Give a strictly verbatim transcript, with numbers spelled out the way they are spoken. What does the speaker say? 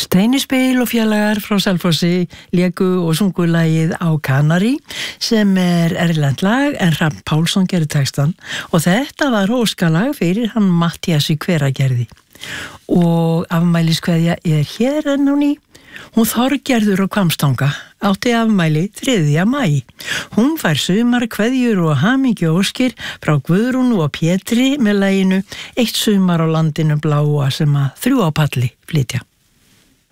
Steinispil og félagar frá Selfossi léku og sungu lagið Á Kanari sem er erlent lag en Hrafn Pálsson gerði textan og þetta var óskalag fyrir hann Matthías í Hveragerði. Og afmæliskveðja er hér enn á ný. Hún Þorgerður á Hvammstanga átti afmæli þriðja maí. Hún fær sumar kveðjur og hamingju óskir frá Guðrúnu og Pétri með laginu Eitt sumar á landinu bláa sem að þrjú á palli flytja.